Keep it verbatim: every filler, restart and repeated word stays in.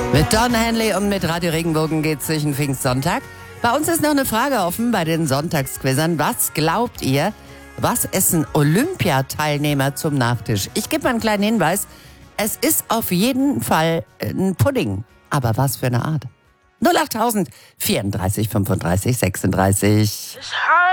Mit Don Henley und mit Radio Regenbogen geht's durch den Pfingstsonntag. Bei uns ist noch eine Frage offen bei den Sonntagsquizern. Was glaubt ihr, was essen Olympiateilnehmer zum Nachtisch? Ich gebe mal einen kleinen Hinweis. Es ist auf jeden Fall ein Pudding. Aber was für eine Art? null achttausend vierunddreißig fünfunddreißig sechsunddreißig.